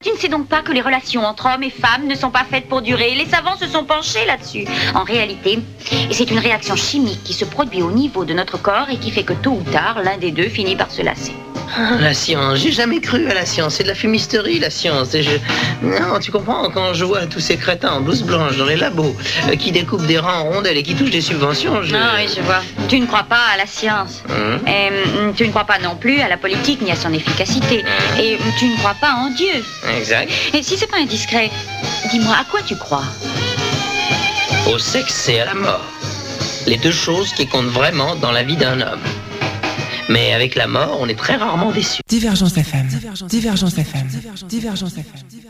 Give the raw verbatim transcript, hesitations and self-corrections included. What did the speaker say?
Tu ne sais donc pas que les relations entre hommes et femmes ne sont pas faites pour durer. Les savants se sont penchés là-dessus. En réalité, c'est une réaction chimique qui se produit au niveau de notre corps et qui fait que tôt ou tard, l'un des deux finit par se lasser. La science, j'ai jamais cru à la science, c'est de la fumisterie la science. Et je... Non, tu comprends, quand je vois tous ces crétins en blouse blanche dans les labos euh, qui découpent des rangs en rondelles et qui touchent des subventions, je... Ah oui, je vois. Tu ne crois pas à la science. Mmh. Et, mm, tu ne crois pas non plus à la politique ni à son efficacité. Mmh. Et mm, tu ne crois pas en Dieu. Exact. Et si c'est pas indiscret, dis-moi, à quoi tu crois? Au sexe et à la mort. Les deux choses qui comptent vraiment dans la vie d'un homme. Mais avec la mort, on est très rarement déçu. Divergence F M. Divergence F M. Divergence F M.